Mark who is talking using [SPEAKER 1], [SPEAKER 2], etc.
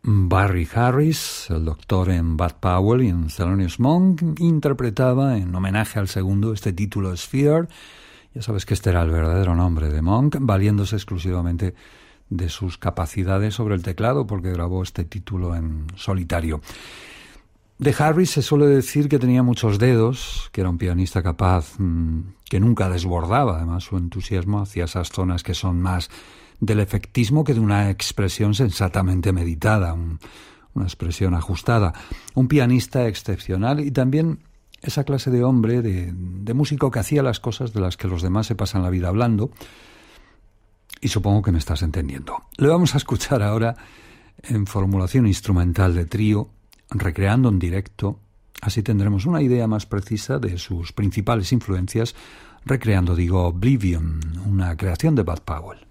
[SPEAKER 1] Barry Harris, el doctor en Bud Powell y en Thelonious Monk, interpretaba en homenaje al segundo este título Sphere. Ya sabes que este era el verdadero nombre de Monk, valiéndose exclusivamente de sus capacidades sobre el teclado, porque grabó este título en solitario. De Harris se suele decir que tenía muchos dedos, que era un pianista capaz, que nunca desbordaba, además su entusiasmo hacia esas zonas que son más del efectismo que de una expresión sensatamente meditada, una expresión ajustada. Un pianista excepcional y también esa clase de hombre, de músico que hacía las cosas de las que los demás se pasan la vida hablando, y supongo que me estás entendiendo. Le vamos a escuchar ahora en formulación instrumental de trío, recreando en directo, así tendremos una idea más precisa de sus principales influencias, recreando, digo, Oblivion, una creación de Bud Powell.